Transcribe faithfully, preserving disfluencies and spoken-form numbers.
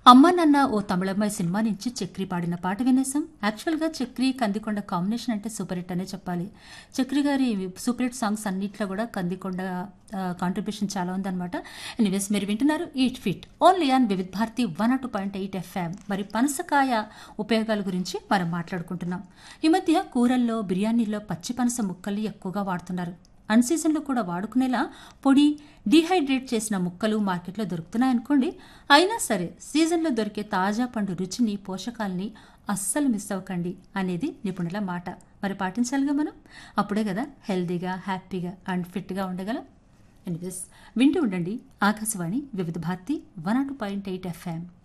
అమ్మా నాన్న ఓ తమిళమ్మాయి సినిమా నుంచి చక్రి పాడిన పాట వినేసాం. యాక్చువల్గా చక్రి కందికొండ కాంబినేషన్ అంటే సూపర్ హిట్ అనే చెప్పాలి. చక్రి గారి సూపర్ హిట్ సాంగ్స్ అన్నిట్లో కూడా కందికొండ కాంట్రిబ్యూషన్ చాలా ఉందన్నమాట. ఎనీవేస్ మీరు వింటున్నారు eat fit only on Vividh Bharati one two point eight FM. మరి పనసకాయ ఉపయోగాల గురించి మనం మాట్లాడుకుంటున్నాం. ఈ మధ్య కూరల్లో బిర్యానీల్లో పచ్చి పనస ముక్కల్ని ఎక్కువగా వాడుతున్నారు. అన్ సీజన్లో కూడా వాడుకునేలా పొడి డీహైడ్రేట్ చేసిన ముక్కలు మార్కెట్లో దొరుకుతున్నాయనుకోండి. అయినా సరే సీజన్లో దొరికే తాజా పండు రుచిని పోషకాల్ని అస్సలు మిస్ అవ్వకండి అనేది నిపుణుల మాట. మరి పాటించాలిగా మనం, అప్పుడే కదా హెల్దీగా హ్యాపీగా అండ్ ఫిట్గా ఉండగలం. ఎనీవేస్ వింటూ ఉండండి ఆకాశవాణి వివిధ Bharati one two point eight FM.